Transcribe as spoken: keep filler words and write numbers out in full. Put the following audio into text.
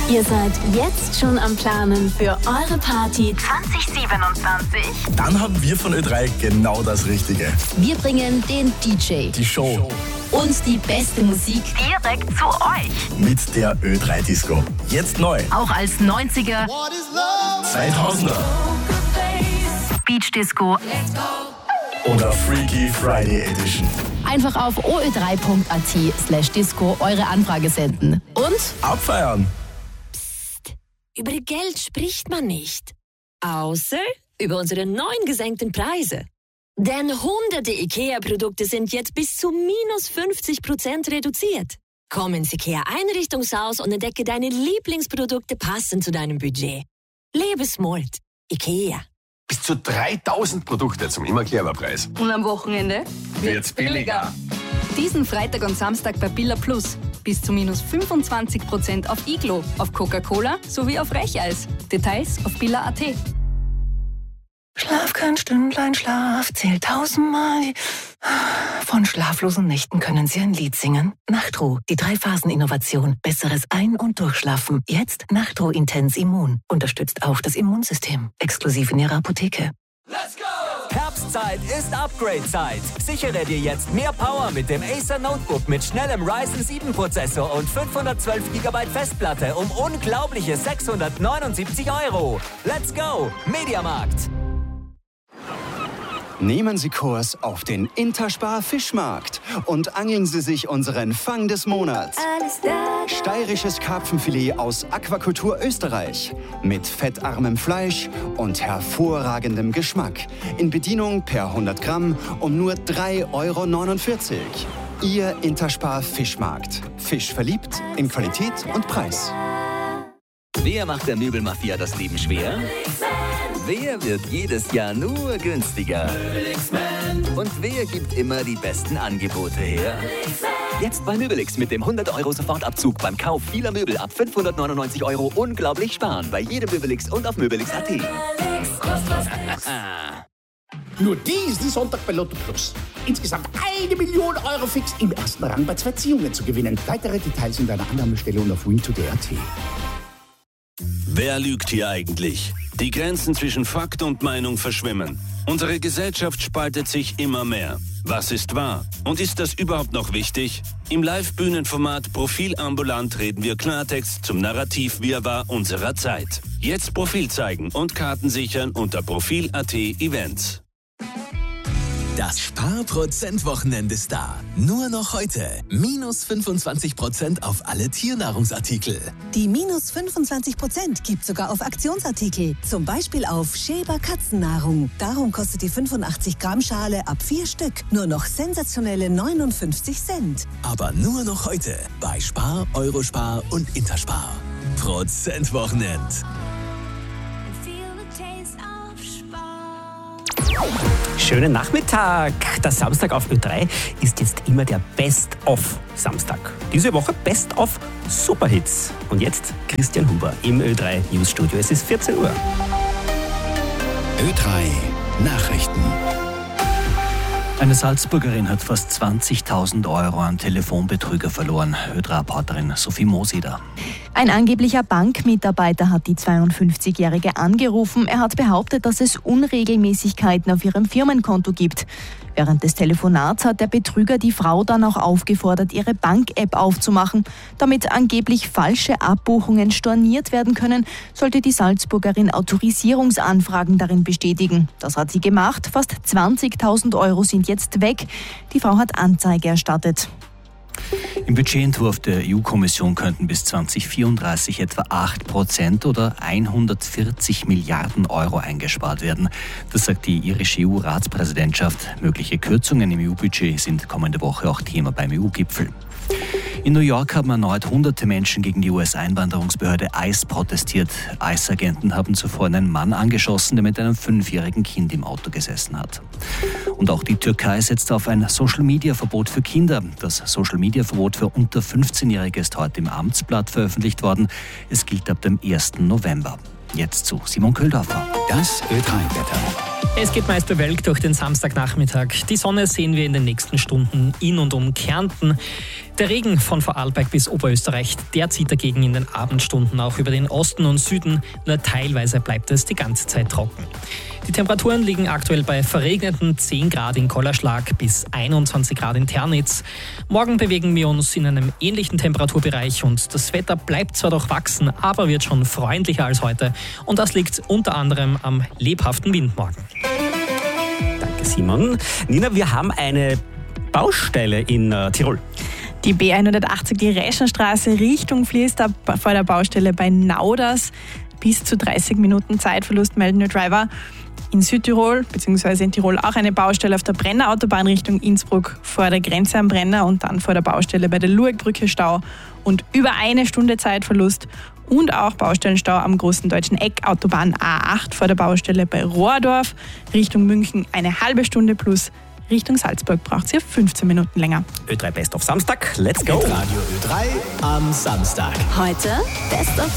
Ihr seid jetzt schon am Planen für eure Party zwanzig siebenundzwanzig? Dann haben wir von Ö drei genau das Richtige. Wir bringen den D J, die Show und die beste Musik direkt zu euch. Mit der Ö drei Disco. Jetzt neu. Auch als neunziger, zweitausender Beach Disco oder Freaky Friday Edition. Einfach auf o ö drei punkt a t slash disco eure Anfrage senden. Und abfeiern. Über Geld spricht man nicht. Außer über unsere neuen gesenkten Preise. Denn hunderte IKEA-Produkte sind jetzt bis zu minus fünfzig Prozent reduziert. Komm ins IKEA-Einrichtungshaus und entdecke deine Lieblingsprodukte passend zu deinem Budget. Lebe smart. IKEA. Bis zu dreitausend Produkte zum immer Clever-Preis. Und am Wochenende wird's billiger. Diesen Freitag und Samstag bei Billa Plus. Bis zu minus fünfundzwanzig Prozent auf Iglo, auf Coca-Cola sowie auf Recheis. Details auf billa punkt a t. Schlaf kein Stündlein, Schlaf zählt tausendmal. Von schlaflosen Nächten können Sie ein Lied singen. Nachtruh, die Drei-Phasen-Innovation. Besseres Ein- und Durchschlafen. Jetzt Nachtruh Intens Immun. Unterstützt auch das Immunsystem. Exklusiv in Ihrer Apotheke. Let's go! Herbstzeit ist Upgrade-Zeit. Sichere dir jetzt mehr Power mit dem Acer Notebook mit schnellem Ryzen sieben Prozessor und fünfhundertzwölf Gigabyte Festplatte um unglaubliche sechshundertneunundsiebzig Euro. Let's go! Mediamarkt. Nehmen Sie Kurs auf den Interspar Fischmarkt und angeln Sie sich unseren Fang des Monats. Steirisches Karpfenfilet aus Aquakultur Österreich mit fettarmem Fleisch und hervorragendem Geschmack. In Bedienung per hundert Gramm um nur drei Euro neunundvierzig. Ihr Interspar Fischmarkt. Fisch verliebt in Qualität und Preis. Wer macht der Möbelmafia das Leben schwer? Wer wird jedes Jahr nur günstiger? Und wer gibt immer die besten Angebote her? Jetzt bei Möbelix mit dem hundert Euro Sofortabzug beim Kauf vieler Möbel ab fünfhundertneunundneunzig Euro unglaublich sparen bei jedem Möbelix und auf möbelix punkt a t. Nur diesen Sonntag bei Lotto Plus. Insgesamt eine Million Euro fix im ersten Rang bei zwei Ziehungen zu gewinnen. Weitere Details in deiner Annahmestelle und auf win to d punkt a t. Wer lügt hier eigentlich? Die Grenzen zwischen Fakt und Meinung verschwimmen. Unsere Gesellschaft spaltet sich immer mehr. Was ist wahr? Und ist das überhaupt noch wichtig? Im Live-Bühnenformat Profil ambulant reden wir Klartext zum Narrativ-Wirrwarr unserer Zeit. Jetzt Profil zeigen und Karten sichern unter profil punkt a t Events. Das Sparprozent-Wochenende ist da. Nur noch heute. Minus fünfundzwanzig Prozent auf alle Tiernahrungsartikel. Die minus fünfundzwanzig Prozent gibt sogar auf Aktionsartikel. Zum Beispiel auf Schäber Katzennahrung. Darum kostet die fünfundachtzig Gramm Schale ab vier Stück nur noch sensationelle neunundfünfzig Cent. Aber nur noch heute bei Spar, Eurospar und Interspar. Prozent-Wochenend. Schönen Nachmittag. Der Samstag auf Ö drei ist jetzt immer der Best-of-Samstag. Diese Woche Best-of Superhits. Und jetzt Christian Huber im Ö drei Newsstudio. Es ist vierzehn Uhr. Ö drei Nachrichten. Eine Salzburgerin hat fast zwanzigtausend Euro an Telefonbetrüger verloren. Ö drei Reporterin Sophie Moseder. Ein angeblicher Bankmitarbeiter hat die zweiundfünfzigjährige angerufen. Er hat behauptet, dass es Unregelmäßigkeiten auf ihrem Firmenkonto gibt. Während des Telefonats hat der Betrüger die Frau dann auch aufgefordert, ihre Bank-App aufzumachen. Damit angeblich falsche Abbuchungen storniert werden können, sollte die Salzburgerin Autorisierungsanfragen darin bestätigen. Das hat sie gemacht. Fast zwanzigtausend Euro sind jetzt weg. Die Frau hat Anzeige erstattet. Im Budgetentwurf der E U-Kommission könnten bis zweitausendvierunddreißig etwa acht Prozent oder hundertvierzig Milliarden Euro eingespart werden. Das sagt die irische E U-Ratspräsidentschaft. Mögliche Kürzungen im E U-Budget sind kommende Woche auch Thema beim E U-Gipfel. In New York haben erneut hunderte Menschen gegen die U S-Einwanderungsbehörde ICE protestiert. ICE-Agenten haben zuvor einen Mann angeschossen, der mit einem fünfjährigen Kind im Auto gesessen hat. Und auch die Türkei setzt auf ein Social-Media-Verbot für Kinder. Das Social-Media-Verbot für unter fünfzehnjährige ist heute im Amtsblatt veröffentlicht worden. Es gilt ab dem ersten November. Jetzt zu Simon Köhldorfer. Das Ö drei Wetter. Es geht meist bewölkt durch den Samstagnachmittag. Die Sonne sehen wir in den nächsten Stunden in und um Kärnten. Der Regen von Vorarlberg bis Oberösterreich, der zieht dagegen in den Abendstunden auch über den Osten und Süden. Nur teilweise bleibt es die ganze Zeit trocken. Die Temperaturen liegen aktuell bei verregneten zehn Grad in Kollerschlag bis einundzwanzig Grad in Ternitz. Morgen bewegen wir uns in einem ähnlichen Temperaturbereich und das Wetter bleibt zwar durchwachsen, aber wird schon freundlicher als heute. Und das liegt unter anderem am lebhaften Wind morgen. Danke, Simon. Nina, wir haben eine Baustelle in äh, Tirol. Die B hundertachtzig, die Reschenstraße Richtung Fließter vor der Baustelle bei Nauders. Bis zu dreißig Minuten Zeitverlust melden die Driver. In Südtirol bzw. in Tirol auch eine Baustelle auf der Brenner Autobahn Richtung Innsbruck vor der Grenze am Brenner und dann vor der Baustelle bei der Luegbrücke Stau und über eine Stunde Zeitverlust und auch Baustellenstau am Großen Deutschen Eck, Autobahn A acht vor der Baustelle bei Rohrdorf Richtung München eine halbe Stunde plus. Richtung Salzburg braucht ihr fünfzehn Minuten länger. Ö drei Best of Samstag, let's go! Radio Ö drei am Samstag. Heute Best of